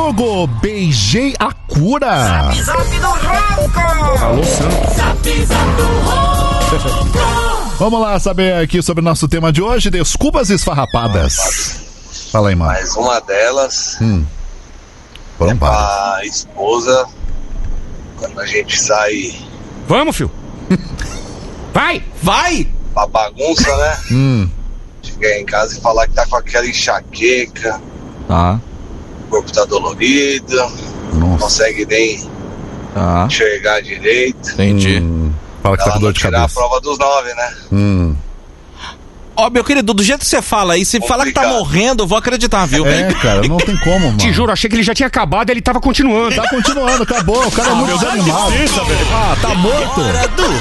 Hugo, beijei a cura. Zap, zap do Ronco. Alô, Santos. Zap, zap do Ronco. Vamos lá saber aqui sobre o nosso tema de hoje, desculpas esfarrapadas. Fala aí, mano. Mais uma delas Foram a esposa, quando a gente sai Vamos, filho. Vai! pra bagunça, né? Chegar em casa e falar que tá com aquela enxaqueca, Tá. o corpo tá dolorido, não consegue nem enxergar direito. Entendi. Fala que tá com dor de Tirar a cabeça. prova dos 9, né? Ó, meu querido, do jeito que você fala aí, se falar que tá morrendo, eu vou acreditar, viu? É, cara, não tem como, mano. Te juro, achei que ele já tinha acabado e ele tava continuando. Tá continuando, acabou. O cara é muito desanimado. velho. Tá morto.